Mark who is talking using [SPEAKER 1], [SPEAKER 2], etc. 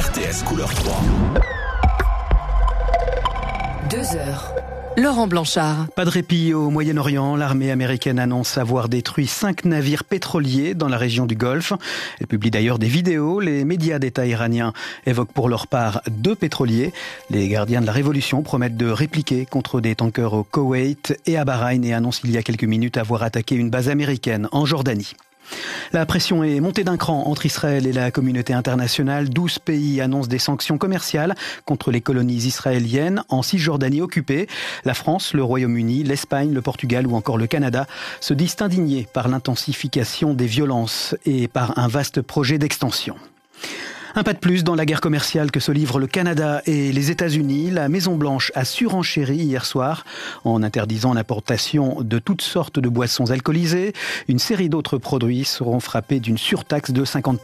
[SPEAKER 1] RTS couleur 3.
[SPEAKER 2] 2 heures. Laurent Blanchard.
[SPEAKER 3] Pas de répit au Moyen-Orient. L'armée américaine annonce avoir détruit 5 navires pétroliers dans la région du Golfe. Elle publie d'ailleurs des vidéos. Les médias d'État iraniens évoquent pour leur part 2 pétroliers. Les gardiens de la révolution promettent de répliquer contre des tankers au Koweït et à Bahreïn et annoncent il y a quelques minutes avoir attaqué une base américaine en Jordanie. La pression est montée d'un cran entre Israël et la communauté internationale. 12 pays annoncent des sanctions commerciales contre les colonies israéliennes en Cisjordanie occupée. La France, le Royaume-Uni, l'Espagne, le Portugal ou encore le Canada se disent indignés par l'intensification des violences et par un vaste projet d'extension. Un pas de plus dans la guerre commerciale que se livrent le Canada et les États-Unis. La Maison-Blanche a surenchéri hier soir en interdisant l'importation de toutes sortes de boissons alcoolisées. Une série d'autres produits seront frappés d'une surtaxe de 50%.